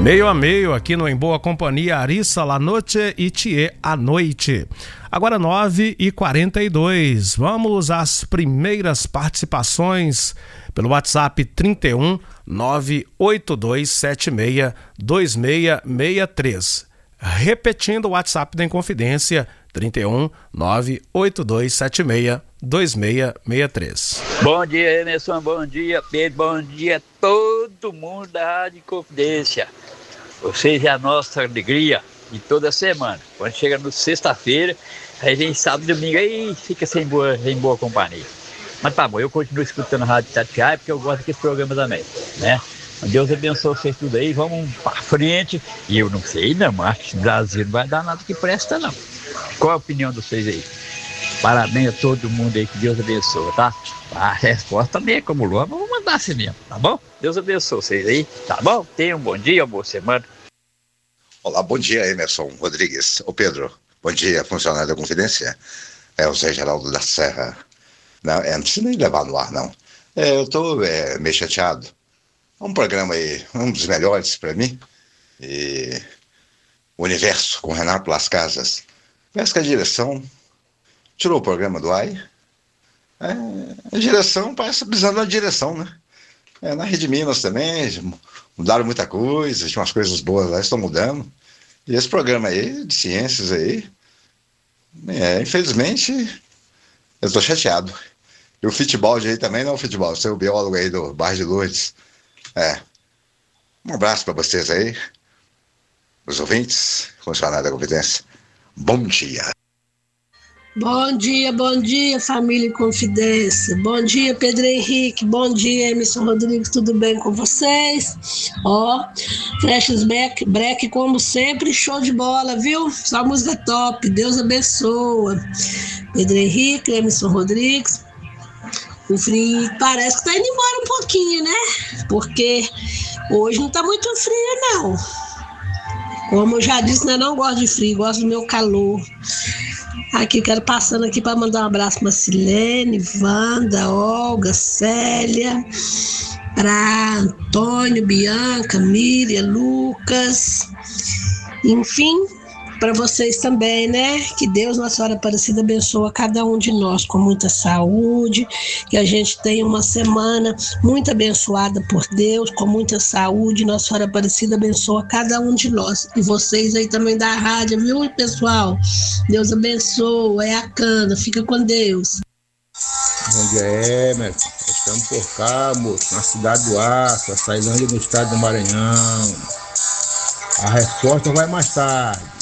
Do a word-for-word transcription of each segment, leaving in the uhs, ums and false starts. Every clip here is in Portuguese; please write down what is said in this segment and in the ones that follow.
Meio a meio aqui no Em Boa Companhia, Arissa la noche e Thier à noite. Agora nove e quarenta e dois. Vamos às primeiras participações pelo WhatsApp trinta e um, nove oito dois sete seis, dois seis seis três. Repetindo o WhatsApp da Inconfidência, trinta e um, nove oito dois sete seis, dois seis seis três. Bom dia, Emerson, bom dia, Pedro, bom dia a todo mundo da Rádio Inconfidência. Vocês é a nossa alegria de toda semana. Quando chega no sexta-feira, a gente sábado e domingo aí fica sem boa, sem boa companhia. Mas tá bom, eu continuo escutando a Rádio Itatiaia porque eu gosto desse programa também, né? Deus abençoe vocês tudo aí, vamos pra frente. E eu não sei, não, acho que o Brasil não vai dar nada que presta, não. Qual a opinião de vocês aí? Parabéns a todo mundo aí, que Deus abençoe, tá? A resposta também é como Lua, mas vou mandar assim mesmo, tá bom? Deus abençoe vocês aí, tá bom? Tenham um bom dia, uma boa semana. Olá, bom dia, Emerson Rodrigues. Ô Pedro, bom dia, funcionário da Confidência. É o Zé Geraldo da Serra. Não, é, não precisa nem levar no ar, não. É, eu tô é, meio chateado. É um programa aí, um dos melhores para mim. E o Universo, com Renato Las Casas. Parece que a direção tirou o programa do ar. É, a direção parece precisando da direção, né? É, na Rede Minas também mudaram muita coisa, tinha umas coisas boas lá, estão mudando. E esse programa aí, de ciências aí, é, infelizmente, eu estou chateado. E o futebol de aí também, não o futebol, você é o biólogo aí do Bairro de Lourdes. É. Um abraço para vocês aí, os ouvintes, funcionários da Confidência. Bom dia. Bom dia, bom dia, família Confidência. Bom dia, Pedro Henrique. Bom dia, Emerson Rodrigues. Tudo bem com vocês? Ó, Flashback, break como sempre, show de bola, viu? Só música top. Deus abençoa. Pedro Henrique, Emerson Rodrigues. O frio parece que tá indo embora um pouquinho, né? Porque hoje não tá muito frio, não. Como eu já disse, né? Não gosto de frio, gosto do meu calor. Aqui, quero passando aqui para mandar um abraço para Silene, Wanda, Olga, Célia, para Antônio, Bianca, Miriam, Lucas, enfim, para vocês também, né? Que Deus, Nossa Senhora Aparecida, abençoe cada um de nós com muita saúde, que a gente tenha uma semana muito abençoada por Deus, com muita saúde. Nossa Senhora Aparecida abençoa cada um de nós. E vocês aí também da rádio, viu, pessoal? Deus abençoe, é a cana, fica com Deus. Bom dia, Emerson. Estamos por cá, moço, na cidade do Aço, a Sailândia, no estado do Maranhão. A resposta vai mais tarde.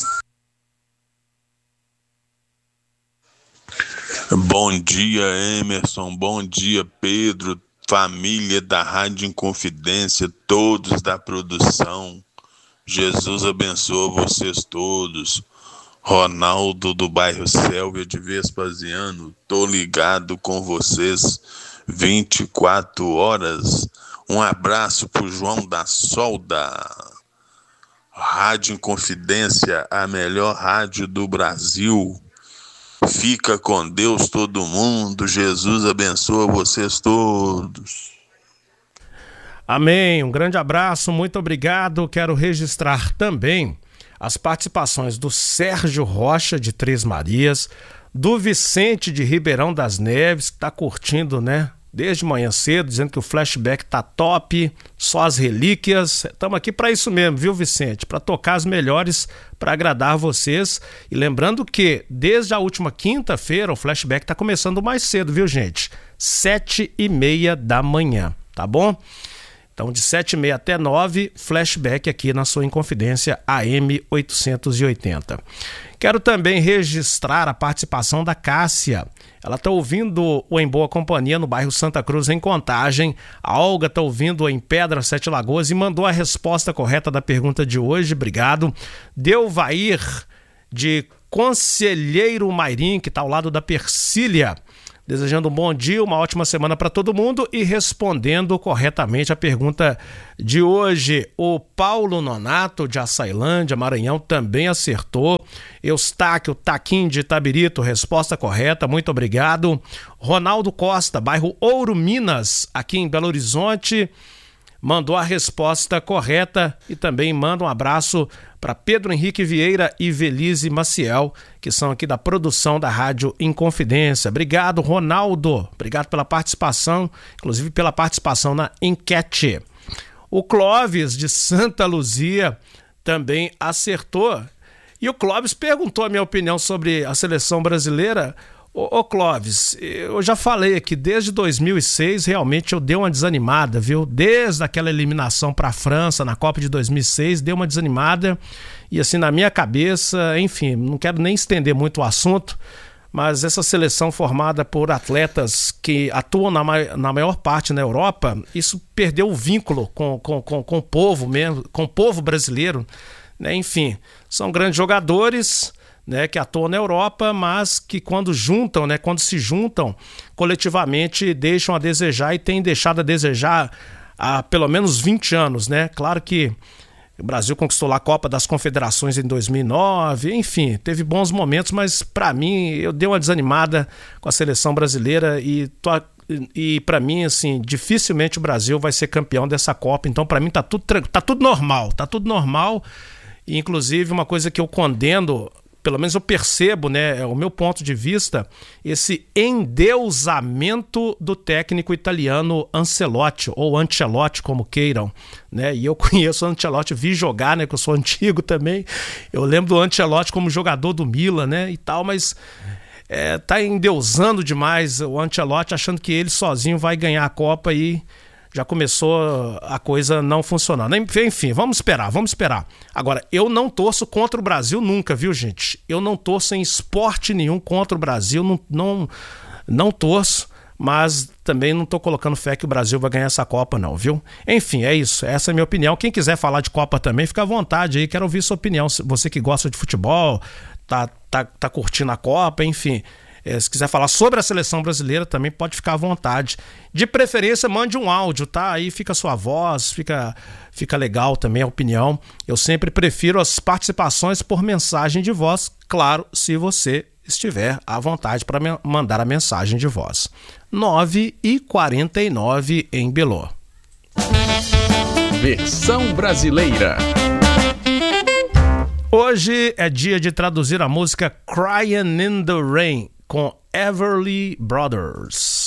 Bom dia, Emerson, bom dia, Pedro, família da Rádio Inconfidência, todos da produção. Jesus abençoe vocês todos. Ronaldo do bairro Sélvia de Vespasiano, tô ligado com vocês vinte e quatro horas. Um abraço pro João da Solda. Rádio Inconfidência, a melhor rádio do Brasil. Fica com Deus todo mundo. Jesus abençoa vocês todos. Amém. Um grande abraço, muito obrigado. Quero registrar também as participações do Sérgio Rocha de Três Marias, do Vicente de Ribeirão das Neves, que está curtindo, né? Desde manhã cedo, dizendo que o flashback tá top, só as relíquias. Estamos aqui para isso mesmo, viu, Vicente? Para tocar as melhores, para agradar vocês. E lembrando que desde a última quinta-feira o flashback tá começando mais cedo, viu, gente? Sete e meia da manhã, tá bom? Então, de sete e meia até nove, flashback aqui na sua Inconfidência A M oitocentos e oitenta. Quero também registrar a participação da Cássia. Ela está ouvindo o Em Boa Companhia no bairro Santa Cruz, em Contagem. A Olga está ouvindo em Pedra, Sete Lagoas, e mandou a resposta correta da pergunta de hoje. Obrigado. Delvair, de Conselheiro Mairim, que está ao lado da Persília, desejando um bom dia, uma ótima semana para todo mundo e respondendo corretamente a pergunta de hoje. O Paulo Nonato, de Açailândia, Maranhão, também acertou. Eustáquio Taquim, de Itabirito, resposta correta, muito obrigado. Ronaldo Costa, bairro Ouro Minas, aqui em Belo Horizonte. mandou a resposta correta e também manda um abraço para Pedro Henrique Vieira e Velise Maciel, que são aqui da produção da Rádio Inconfidência. Obrigado, Ronaldo. Obrigado pela participação, inclusive pela participação na enquete. O Clóvis, de Santa Luzia, também acertou. E o Clóvis perguntou a minha opinião sobre a seleção brasileira. Ô, ô Clóvis, eu já falei aqui, desde dois mil e seis realmente eu dei uma desanimada, viu? Desde aquela eliminação para a França na Copa de dois mil e seis, deu uma desanimada e assim na minha cabeça, enfim, não quero nem estender muito o assunto, mas essa seleção formada por atletas que atuam na, ma- na maior parte na Europa, isso perdeu o vínculo com, com, com, com o povo mesmo, com o povo brasileiro, né? Enfim, são grandes jogadores, né, que atuam na Europa, mas que quando juntam, né, quando se juntam coletivamente, deixam a desejar e têm deixado a desejar há pelo menos vinte anos, né? Claro que o Brasil conquistou lá a Copa das Confederações em dois mil e nove, enfim, teve bons momentos, mas para mim eu dei uma desanimada com a seleção brasileira e tô, e para mim assim, dificilmente o Brasil vai ser campeão dessa Copa, então para mim tá tudo tá tudo normal, tá tudo normal. E, inclusive uma coisa que eu condeno, pelo menos eu percebo, né, é o meu ponto de vista, esse endeusamento do técnico italiano Ancelotti, ou Ancelotti, como queiram, né, e eu conheço o Ancelotti, vi jogar, né, que eu sou antigo também, eu lembro do Ancelotti como jogador do Milan, né, e tal, mas é, tá endeusando demais o Ancelotti, achando que ele sozinho vai ganhar a Copa e já começou a coisa não funcionar. Enfim, vamos esperar, vamos esperar. Agora, eu não torço contra o Brasil nunca, viu, gente? Eu não torço em esporte nenhum contra o Brasil, não, não, não torço, mas também não tô colocando fé que o Brasil vai ganhar essa Copa não, viu? Enfim, é isso, essa é a minha opinião. Quem quiser falar de Copa também, fica à vontade aí, quero ouvir sua opinião. Você que gosta de futebol, tá, tá, tá curtindo a Copa, enfim... É, se quiser falar sobre a seleção brasileira também pode ficar à vontade. De preferência, mande um áudio, tá? Aí fica a sua voz, fica, fica legal também a opinião. Eu sempre prefiro as participações por mensagem de voz, claro, se você estiver à vontade para me mandar a mensagem de voz. nove e quarenta e nove em Belô. Versão brasileira. Hoje é dia de traduzir a música Crying in the Rain, com Everly Brothers.